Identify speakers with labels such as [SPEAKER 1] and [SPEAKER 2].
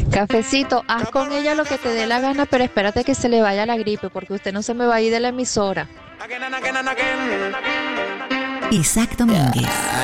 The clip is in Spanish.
[SPEAKER 1] Cafecito, haz con ella lo que te dé la gana, pero espérate que se le vaya la gripe, porque usted no se me va a ir de la emisora.
[SPEAKER 2] Isaac Domínguez.